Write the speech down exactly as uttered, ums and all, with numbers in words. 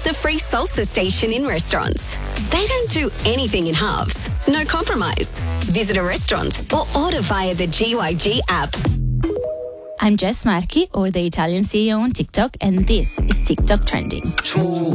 the free salsa station in restaurants. They don't do anything in halves. No compromise. Visit a restaurant or order via the G Y G app. I'm Jess Marchi, or the Italian C E O on TikTok, and this is TikTok Trending.